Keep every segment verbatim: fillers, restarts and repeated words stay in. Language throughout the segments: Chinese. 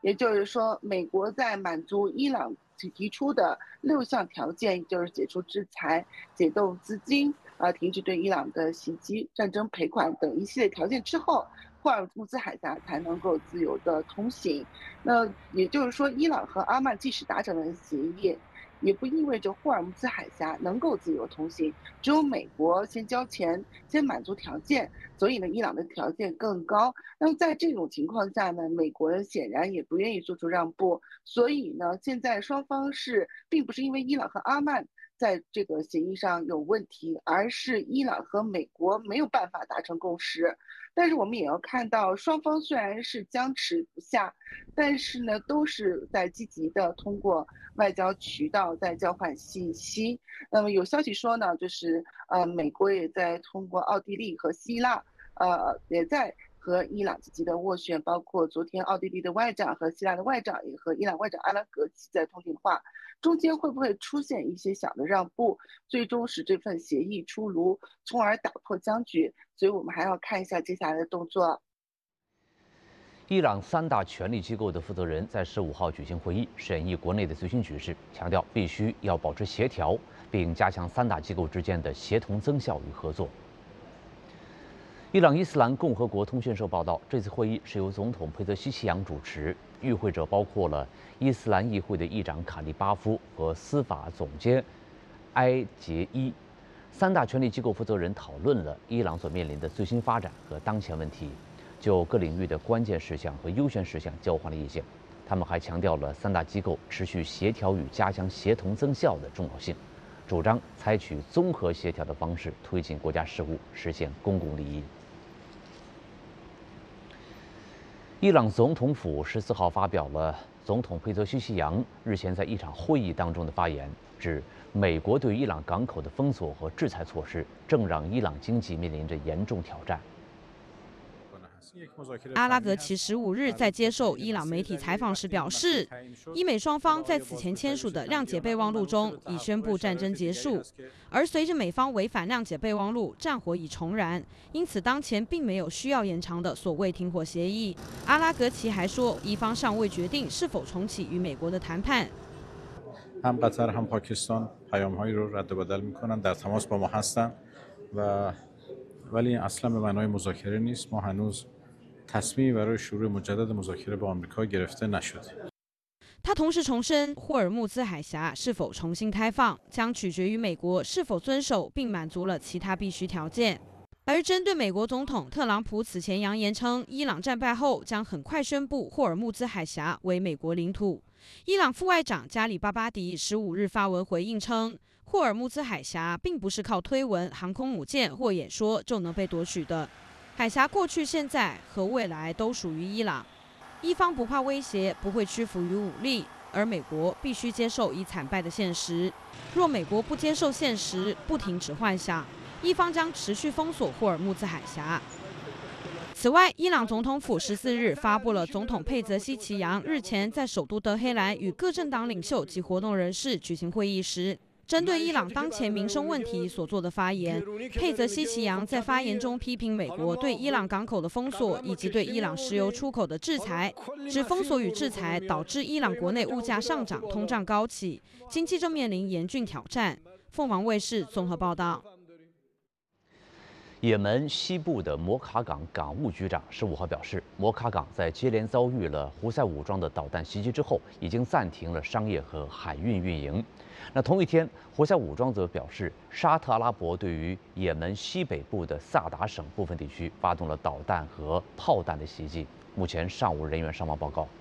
也就是说，美国在满足伊朗提提出的六项条件，就是解除制裁、解冻资金、啊停止对伊朗的袭击、战争赔款等一系列条件之后，霍尔木兹海峡才能够自由的通行。那也就是说，伊朗和阿曼即使达成了协议，也不意味着霍尔木兹海峡能够自由通行。只有美国先交钱，先满足条件，所以呢，伊朗的条件更高。那么在这种情况下呢，美国人显然也不愿意做出让步，所以呢，现在双方是并不是因为伊朗和阿曼在这个协议上有问题，而是伊朗和美国没有办法达成共识。但是我们也要看到，双方虽然是僵持不下，但是呢，都是在积极的通过外交渠道在交换信息。那么有消息说呢，就是呃，美国也在通过奥地利和希腊，呃，也在和伊朗积极的斡旋，包括昨天奥地利的外长和希腊的外长也和伊朗外长阿拉格齐在通电话，中间会不会出现一些小的让步，最终使这份协议出炉，从而打破僵局？所以我们还要看一下接下来的动作。 伊朗三大权力机构的负责人在十五号举行会议，审议国内的最新局势，强调必须要保持协调，并加强三大机构之间的协同增效与合作。伊朗伊斯兰共和国通讯社报道，这次会议是由总统佩泽西奇扬主持，与会者包括了伊斯兰议会的议长卡利巴夫和司法总监埃杰伊。三大权力机构负责人讨论了伊朗所面临的最新发展和当前问题，就各领域的关键事项和优先事项交换了意见。他们还强调了三大机构持续协调与加强协同增效的重要性，主张采取综合协调的方式推进国家事务，实现公共利益。伊朗总统府十四号发表了总统佩泽西奇扬日前在一场会议当中的发言，指美国对伊朗港口的封锁和制裁措施正让伊朗经济面临着严重挑战。 阿拉格齐十五日在接受伊朗媒体采访时表示，伊美双方在此前签署的谅解备忘录中已宣布战争结束，而随着美方违反谅解备忘录，战火已重燃，因此当前并没有需要延长的所谓停火协议。阿拉格齐还说，伊方尚未决定是否重启与美国的谈判。 هم قطر هم پاکستان پیام‌هایی رو رد و بدل می‌کنند در تماس با ما هستند و ولی اصلا به معنای مذاکره نیست. ما هنوز تصمیمی برای شروع مجدد مذاکره با آمریکا گرفته نشده. 他同时重申，霍尔木兹海峡是否重新开放，将取决于美国是否遵守并满足了其他必须条件。而针对美国总统特朗普此前扬言称，伊朗战败后将很快宣布霍尔木兹海峡为美国领土，伊朗副外长加里巴巴迪十五日发文回应称，霍尔木兹海峡并不是靠推文、航空母舰或演说就能被夺取的，海峡过去、现在和未来都属于伊朗。伊方不怕威胁，不会屈服于武力，而美国必须接受已惨败的现实。若美国不接受现实，不停止幻想，伊方将持续封锁霍尔木兹海峡。此外，伊朗总统府十四日发布了总统佩泽西奇扬日前在首都德黑兰与各政党领袖及活动人士举行会议时，针对伊朗当前民生问题所做的发言。佩泽西奇扬在发言中批评美国对伊朗港口的封锁以及对伊朗石油出口的制裁，指封锁与制裁导致伊朗国内物价上涨、通胀高企，经济正面临严峻挑战。凤凰卫视综合报道。 也门西部的摩卡港港务局长十五号表示，摩卡港在接连遭遇了胡塞武装的导弹袭击之后，已经暂停了商业和海运运营。那同一天，胡塞武装则表示，沙特阿拉伯对于也门西北部的萨达省部分地区发动了导弹和炮弹的袭击，目前尚无人员伤亡报告。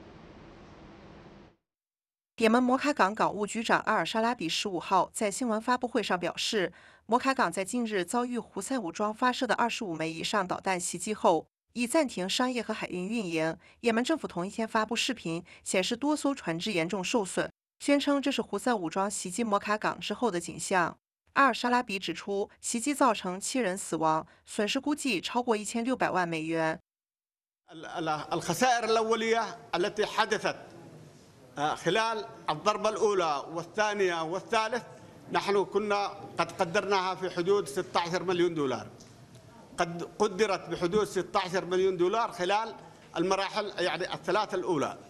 也门摩卡港港务局长阿尔沙拉比十五号在新闻发布会上表示，摩卡港在近日遭遇胡塞武装发射的二十五枚以上导弹袭击后，已暂停商业和海运运营。也门政府同一天发布视频，显示多艘船只严重受损，宣称这是胡塞武装袭击摩卡港之后的景象。阿尔沙拉比指出，袭击造成七人死亡，损失估计超过一千六百万美元。 خلال الضربة الأولى والثانية والثالث نحن كنا قد قدرناها في حدود ستة عشر مليون دولار قد قدرت بحدود ستة عشر مليون دولار خلال المراحل يعني الثلاث الأولى